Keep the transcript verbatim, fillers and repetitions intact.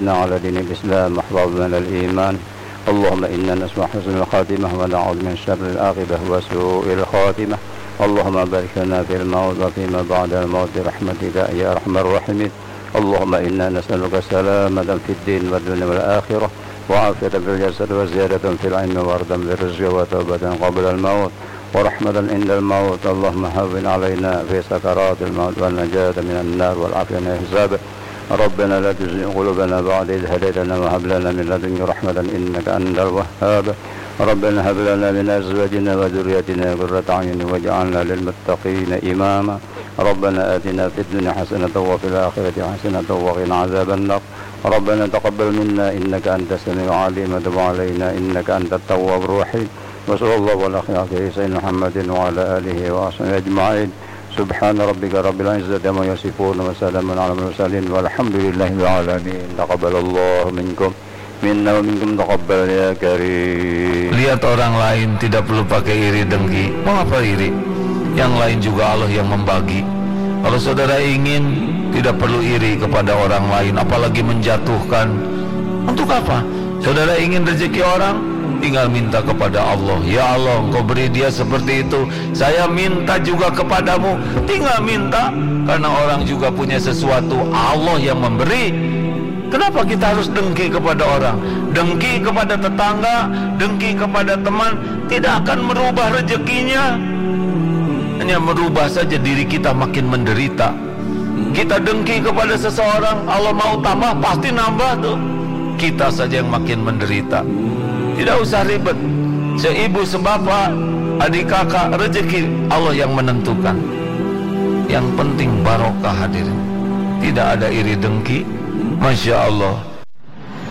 وثبتنا على دين الإسلام واحفظنا من الإيمان. اللهم إنا نسمع حسن الخاتمة ونعوذ من شر العاقبة وسوء الخاتمة. اللهم بارك لنا في الموت وفيما بعد الموت برحمتك يا أرحم الراحمين. اللهم إنا نسألك سلامة في الدين والدنيا والآخرة وعافية في الجسد وزيادة في العلم وردا في الرزق وتوبة قبل الموت ورحمة عند الموت. اللهم هون علينا في سكرات الموت والنجاة من النار والعافية من الحساب. ربنا لا تزغ قلوبنا بعد إذ هديتنا وهب لنا من لدنك رحمة إنك أنت الوهاب. ربنا هب لنا من أزواجنا وذريتنا قرة أعين واجعلنا للمتقين إماما. ربنا آتنا في الدنيا حسنة وفي الآخرة حسنة وقنا عذاب النار. ربنا تقبل منا إنك أنت السميع العليم وتب علينا إنك أنت التواب الرحيم. وصلى الله على خير سيدنا محمد وعلى آله وصحبه أجمعين. سبحان ربك رب العزة عما يصفون وسلام على المرسلين والحمد لله رب العالمين. تقبل الله منكم minna wa minkum taqabbal ya karim. Lihat orang lain tidak perlu pakai iri dengki. Mau apa iri? Yang lain juga Allah yang membagi. Kalau saudara ingin, tidak perlu iri kepada orang lain, apalagi menjatuhkan. Untuk apa? Saudara ingin rezeki orang, tinggal minta kepada Allah. Ya Allah, Engkau beri dia seperti itu, saya minta juga kepadamu. Tinggal minta, karena orang juga punya sesuatu, Allah yang memberi. Kenapa kita harus dengki kepada orang? Dengki kepada tetangga, dengki kepada teman, tidak akan merubah rezekinya. Hanya merubah saja diri kita makin menderita. Kita dengki kepada seseorang, Allah mau tambah, pasti nambah tuh. Kita saja yang makin menderita. Tidak usah ribet. Seibu, sebapak, adik kakak, rezeki Allah yang menentukan. Yang penting barokah hadirin. Tidak ada iri dengki. Masya Allah,